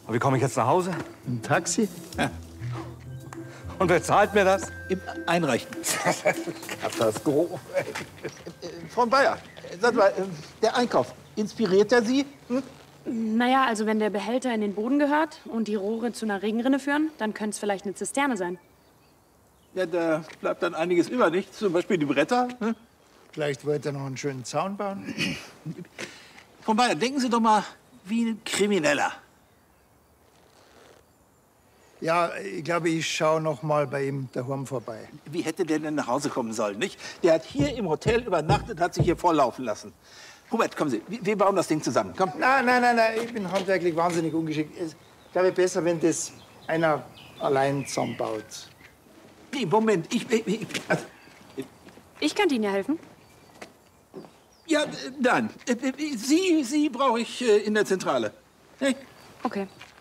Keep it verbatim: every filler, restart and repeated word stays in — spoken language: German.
Und wie komme ich jetzt nach Hause? Ein Taxi? Ja. Und wer zahlt mir das? Im Einreichen. Katastrophe. Frau Bayer, sag mal, der Einkauf, inspiriert er Sie? Hm? Naja, also wenn der Behälter in den Boden gehört und die Rohre zu einer Regenrinne führen, dann könnte es vielleicht eine Zisterne sein. Ja, da bleibt dann einiges über, nicht? Zum Beispiel die Bretter. Hm? Vielleicht wollte er noch einen schönen Zaun bauen. Frau Bayer, denken Sie doch mal wie ein Krimineller. Ja, ich glaube, ich schaue noch mal bei ihm daheim vorbei. Wie hätte der denn nach Hause kommen sollen, nicht? Der hat hier im Hotel übernachtet, hat sich hier vorlaufen lassen. Robert, kommen Sie, wir bauen das Ding zusammen. Komm. Nein, nein, nein, nein, ich bin handwerklich wahnsinnig ungeschickt. Ich glaube, besser, wenn das einer allein zusammenbaut. Nee, Moment, ich... ich, ich also, Ich könnte Ihnen ja helfen. ja, nein. Sie, Sie brauche ich in der Zentrale. Hey? Okay.